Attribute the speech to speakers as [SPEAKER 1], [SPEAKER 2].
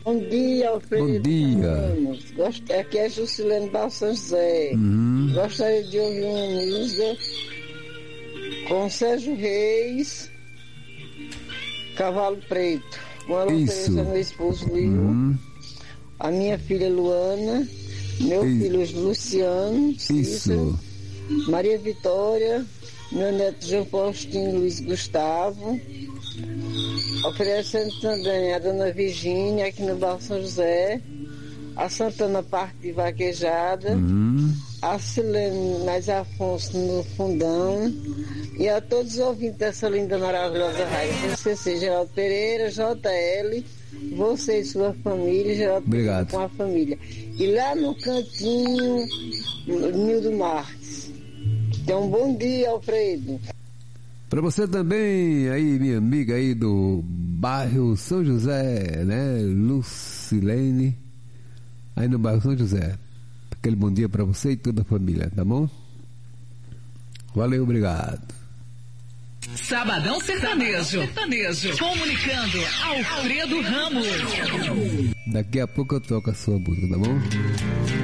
[SPEAKER 1] Bom dia, Alfredo.
[SPEAKER 2] Bom dia.
[SPEAKER 1] Aqui é Juscelene Barro São José. Gostaria de ouvir uma música com Sérgio Reis, Cavalo Preto. Com ela ofereço a meu esposo Lio, a minha filha Luana, meu filho Luciano, Cícero, Maria Vitória, meu neto João Faustino Luiz Gustavo. Oferecendo também a dona Virgínia aqui no Barro São José, a Santana Parte de Vaquejada, a Silene Mais Afonso no Fundão e a todos os ouvintes dessa linda, maravilhosa rádio. CC Geraldo Pereira, JL, você e sua família, Geraldo Pereira com a família. E lá no cantinho, Nildo Marques. Então, bom dia, Alfredo.
[SPEAKER 2] Para você também, aí, minha amiga aí do bairro São José, né? Lucilene, aí no bairro São José. Aquele bom dia para você e toda a família, tá bom? Valeu, obrigado.
[SPEAKER 3] Sabadão Sertanejo. Comunicando Alfredo Ramos.
[SPEAKER 2] Daqui a pouco eu toco a sua música, tá bom?